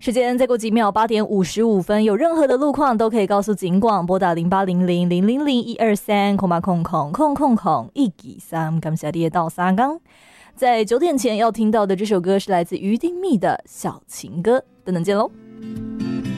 时间再过几秒，8:55，有任何的路况都可以告诉警广，拨打0800-000-123，000-000-123，感谢你的到三港。在9点前要听到的这首歌是来自于丁密的小情歌，等等见喽。